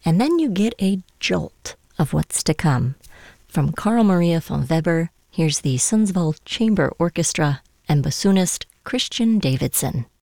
and then you get a jolt of what's to come. From Carl Maria von Weber, here's the Sundsvall Chamber Orchestra and bassoonist Christian Davidson.